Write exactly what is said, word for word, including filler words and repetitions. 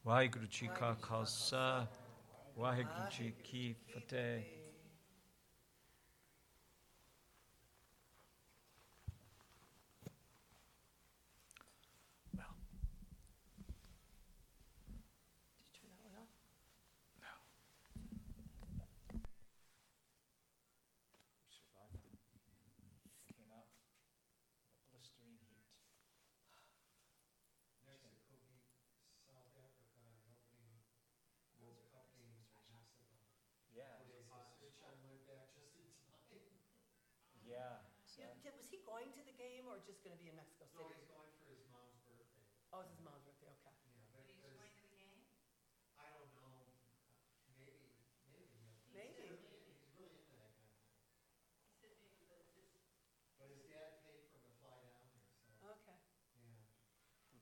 ਵਾਹਿਗੁਰੂ ਜੀ ਕਾ ਖਾਲਸਾ ਵਾਹਿਗੁਰੂ ਜੀ ਕੀ ਫਤਿਹ। Yeah. Exactly. Was he going to the game or just going to be in Mexico City? No, he's going